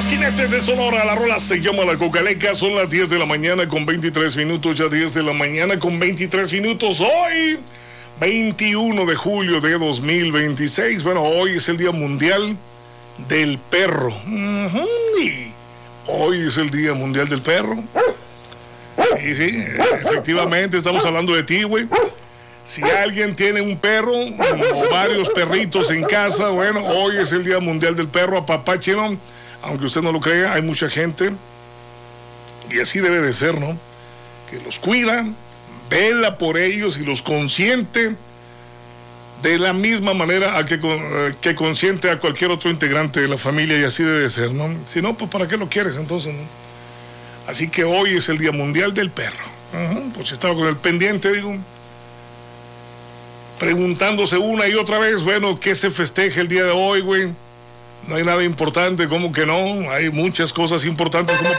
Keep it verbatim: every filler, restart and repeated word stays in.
los jinetes de Sonora, la rola se llama La Cocaleca. Son las diez de la mañana con veintitrés minutos, ya diez de la mañana con veintitrés minutos. Hoy, veintiuno de julio de dos mil veintiséis. Bueno, hoy es el Día Mundial del Perro. Uh-huh. Y hoy es el Día Mundial del Perro. Sí, sí, efectivamente, estamos hablando de ti, güey. Si alguien tiene un perro o varios perritos en casa, bueno, hoy es el Día Mundial del Perro. Apapáchenlo, aunque usted no lo crea, hay mucha gente, y así debe de ser, ¿no?, que los cuida, vela por ellos y los consiente de la misma manera a que, que consiente a cualquier otro integrante de la familia, y así debe de ser, ¿no? Si no, pues ¿para qué lo quieres entonces, no? Así que hoy es el Día Mundial del Perro. Uh-huh. Pues estaba con el pendiente, digo, preguntándose una y otra vez, bueno, ¿qué se festeja el día de hoy, güey? No hay nada importante, ¿cómo que no? Hay muchas cosas importantes como